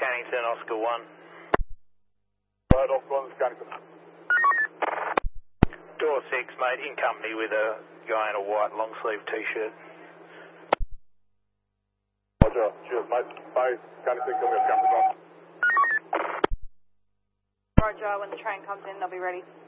Cannington, Oscar 1. Right, Oscar 1, this is Cannington. Door 6, mate, in company with a guy in a white long sleeve t-shirt. Roger, cheers, mate. Bye, Cannington, coming up, Cannington. Roger, when the train comes in, they'll be ready.